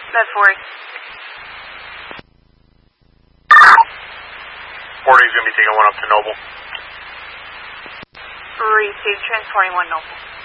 Med 40. 40 is going to be taking one up to Noble. Received, transporting 1 Noble.